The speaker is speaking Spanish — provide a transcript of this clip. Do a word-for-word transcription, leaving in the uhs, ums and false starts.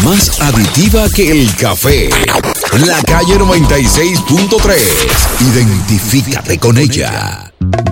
más adictiva que el café. La Calle noventa y seis punto tres. Identifícate con ella.